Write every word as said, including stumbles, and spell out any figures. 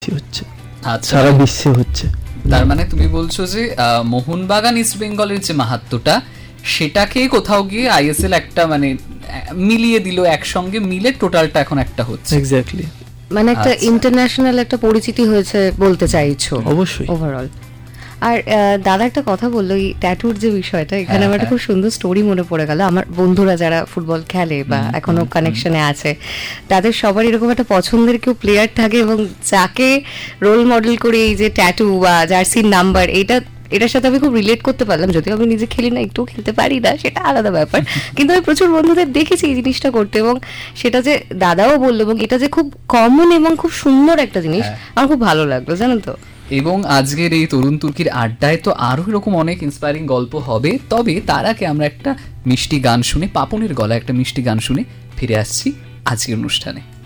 পরিচিতি হচ্ছে, সারা বিশ্বে হচ্ছে। তার মানে তুমি বলছো যে মোহনবাগান ইস্ট বেঙ্গলের যে মাহাত্ম্যটা সেটাকে কোথাও গিয়ে আইএসএল একটা মানে মিলিয়ে দিল, একসঙ্গে মিলে টোটালটা এখন একটা হচ্ছে। এক্স্যাক্টলি, মানে একটা ইন্টারন্যাশনাল একটা পরিচিতি হয়েছে বলতে চাইছো? অবশ্যই, ওভারঅল। আর দাদা একটা কথা বললো, এই ট্যাটুর যে বিষয়টা, এখানে আমার একটা খুব সুন্দর স্টোরি মনে পড়ে গেল। আমার বন্ধুরা যারা ফুটবল খেলে বা এখনো কানেকশনে আছে, তাদের সবার এরকম একটা পছন্দের কেউ প্লেয়ার থাকে এবং যাকে রোল মডেল করে এই যে ট্যাটু বা জার্সির নাম্বার, এটা এটার সাথে আমি খুব রিলেট করতে পারলাম। যদিও আমি নিজে খেলি না, একটু খেলতে পারি না, সেটা আলাদা ব্যাপার, কিন্তু আমি প্রচুর বন্ধুদের দেখেছি এই জিনিসটা করতে, এবং সেটা যে দাদাও বললো, এবং এটা যে খুব কমন এবং খুব সুন্দর একটা জিনিস, আমার খুব ভালো লাগলো, জানো তো। এবং আজকের এই তরুণ তুর্কির আড্ডায় তো আরো এরকম অনেক ইন্সপায়ারিং গল্প হবে, তবে তার আগে আমরা একটা মিষ্টি গান শুনে, পাপনের গলায় একটা মিষ্টি গান শুনে ফিরে আসছি আজকের অনুষ্ঠানে।